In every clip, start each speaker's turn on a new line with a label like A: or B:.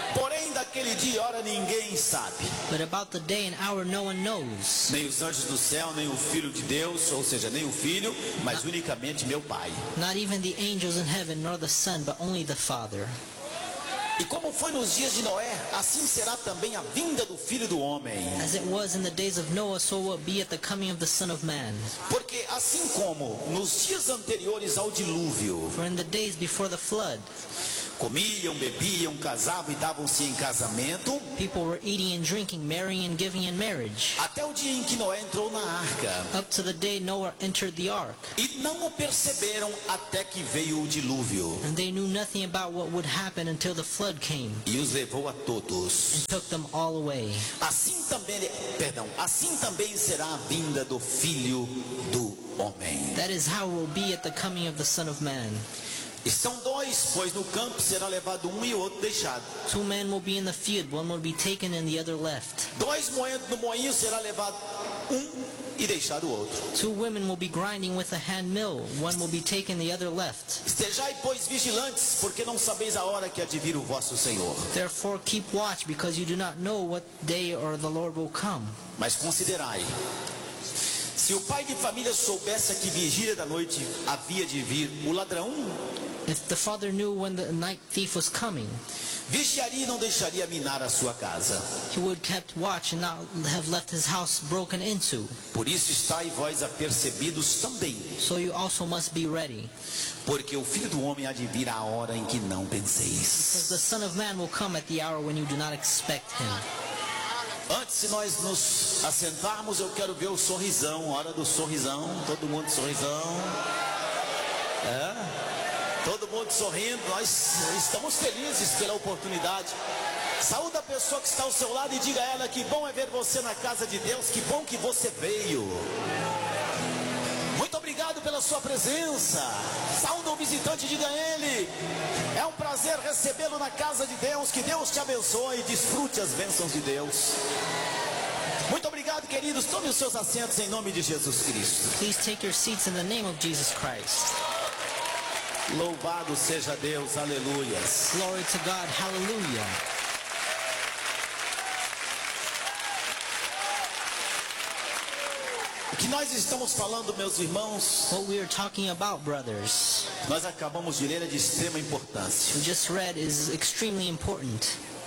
A: Porém, daquele dia e hora ninguém sabe.
B: But about the day and hour no one knows.
A: Nem os anjos do céu, nem o Filho de Deus, ou seja, nem o Filho, mas unicamente meu Pai.
B: Not even the angels in heaven, nor the Son, but only the Father.
A: E como foi nos dias de Noé, assim será também a vinda do Filho do Homem.
B: As it was in the days of Noah, so will it be at the coming of the Son of Man.
A: Porque assim como nos dias anteriores ao dilúvio,
B: For in the days before the flood,
A: comiam, bebiam, casavam e davam-se em casamento,
B: people were eating and drinking, marrying and giving in marriage,
A: até o dia em que Noé entrou na arca.
B: up to the day Noah entered the ark.
A: E não o perceberam até que veio o dilúvio.
B: And they knew nothing about what would happen until the flood came,
A: E os levou a todos.
B: and took them all away.
A: Assim também será a vinda do Filho do Homem.
B: That is how it will be at the coming of the Son of Man.
A: Estão dois, pois no campo será levado um e o outro deixado.
B: 2 men will be in the field, one will be taken and the other left.
A: Dois moendo no moinho será levado um e deixado o outro.
B: 2 women will be grinding with a hand mill, one will be taken, the other left.
A: Estejai, pois, vigilantes, porque não sabeis a hora que há de vir o vosso Senhor.
B: Therefore keep watch, because you do not know what day or the Lord will come.
A: Mas considerai, se o pai de família soubesse a que vigília da noite havia de vir o ladrão,
B: If the father knew when the night thief was coming,
A: vigiaria e não deixaria minar a sua casa.
B: he would kept watch and not have left his house broken into.
A: Por isso estai vós apercebidos também,
B: So you also must be ready,
A: porque o Filho do Homem há de vir à hora em que não penseis.
B: because the Son of Man will come at the hour when you do not expect him.
A: Antes de nós nos assentarmos, eu quero ver o sorrisão, hora do sorrisão, todo mundo sorrisão. Todo mundo sorrindo, nós estamos felizes pela oportunidade. Saúde a pessoa que está ao seu lado e diga a ela que bom é ver você na casa de Deus, que bom que você veio. Muito obrigado pela sua presença. Saúde o visitante e diga a ele: é um prazer recebê-lo na casa de Deus, que Deus te abençoe e desfrute as bênçãos de Deus. Muito obrigado, queridos, tome os seus assentos em nome de Jesus Cristo.
B: Please take your seats in the name of Jesus Christ.
A: Louvado seja Deus, aleluias.
B: Glory to God, hallelujah.
A: O que nós estamos falando, meus irmãos,
B: What we are talking about, brothers,
A: nós acabamos de ler, é de extrema importância.
B: we just read is extremely important.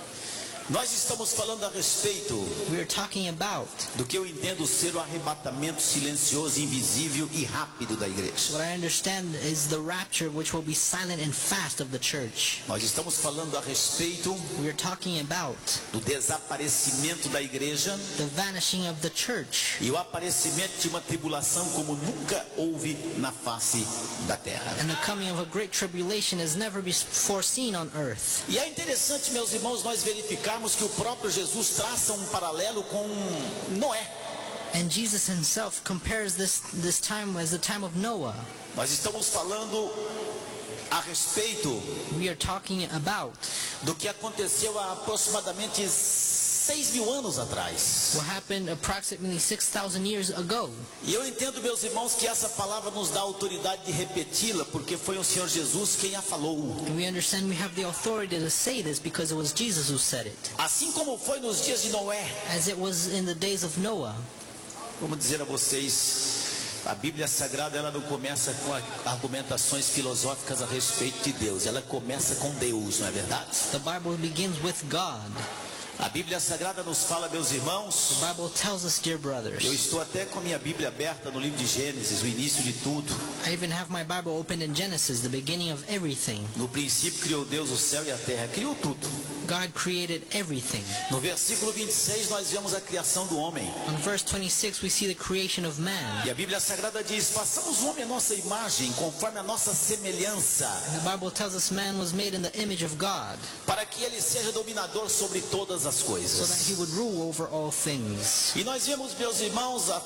A: Nós estamos falando a respeito
B: We are talking about
A: do que eu entendo ser o arrebatamento silencioso, invisível e rápido da igreja.
B: what I understand is the rapture, which will be silent and fast of the church.
A: Nós estamos falando a respeito
B: We are talking about
A: do desaparecimento da igreja
B: the vanishing of the church
A: e o aparecimento de uma tribulação como nunca houve na face da terra.
B: and the coming of a great tribulation as never before seen on earth.
A: E é interessante, meus irmãos, nós verificarmos que o próprio Jesus traça um paralelo com Noé.
B: And Jesus himself compares this time as the time of Noah.
A: Nós estamos falando a respeito
B: We are talking about
A: do que aconteceu há aproximadamente 6.000 anos atrás.
B: what happened approximately 6,000 years ago.
A: E eu entendo, meus irmãos, que essa palavra nos dá autoridade de repeti-la, porque foi o Senhor Jesus quem a falou.
B: And we understand we have the authority to say this because it was Jesus who said it.
A: Assim como foi nos dias de Noé.
B: As it was in the days of Noah.
A: Vamos dizer a vocês, a Bíblia Sagrada ela não começa com argumentações filosóficas a respeito de Deus. Ela começa com Deus, não é verdade?
B: The Bible begins with God.
A: A Bíblia Sagrada nos fala, meus irmãos,
B: The Bible tells us, dear brothers.
A: eu estou até com a minha Bíblia aberta no livro de Gênesis, o início de tudo.
B: I even have my Bible opened in Genesis, the beginning of everything.
A: No princípio criou Deus o céu e a terra, criou tudo.
B: God created everything.
A: No versículo 26 nós vemos a criação do homem.
B: On verse 26 we see the creation of man.
A: E a Bíblia Sagrada diz: façamos o homem a nossa imagem, conforme a nossa semelhança,
B: And the Bible tells us man was made in the image of God,
A: para que ele seja dominador sobre todas as
B: so that
A: coisas.
B: he would rule over all things.
A: E nós vemos, meus irmãos,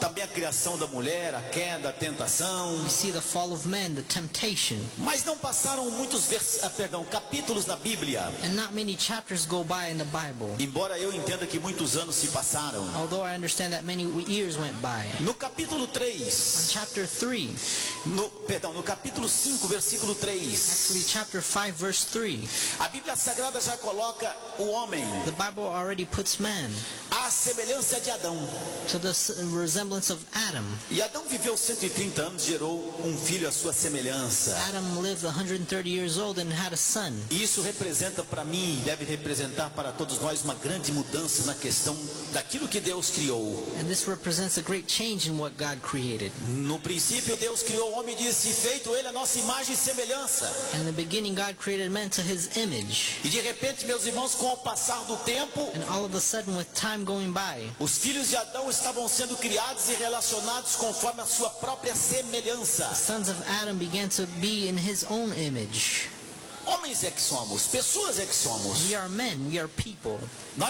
A: também a criação da mulher, a queda, a tentação.
B: We see the fall of man, the temptation.
A: Mas não passaram muitos capítulos na Bíblia.
B: And not many chapters go by in the Bible.
A: Embora eu entenda que muitos anos se passaram.
B: Although I understand that many years went by.
A: No capítulo 3.
B: On chapter 3.
A: No capítulo 5, versículo 3.
B: Actually, chapter 5, verse 3.
A: A Bíblia Sagrada já coloca o homem
B: The Bible already puts man
A: à semelhança de Adão.
B: to the resemblance of Adam.
A: E Adão viveu 130 anos, gerou um filho à sua semelhança.
B: Adam lived 130 years old and had a son.
A: E isso representa para mim, deve representar para todos nós uma grande mudança na questão daquilo que Deus criou.
B: And this represents a great change in what God created.
A: No princípio Deus criou o homem e disse: feito ele a nossa imagem e semelhança.
B: And in the beginning God created man to his image.
A: E de repente, meus irmãos, com o passar do tempo,
B: And all of a sudden, with time going by,
A: os filhos de Adão estavam sendo criados e relacionados conforme a sua própria semelhança.
B: sons of Adam began to be in his own image.
A: Homens é que somos, pessoas é que somos.
B: We are men, we are people.
A: Nós